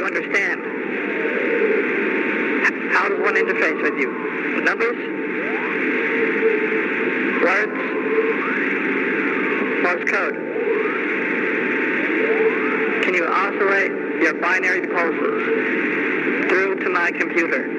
understand? How does one interface with you? Numbers? Words? Morse code? Can you oscillate your binary pulses through to my computer?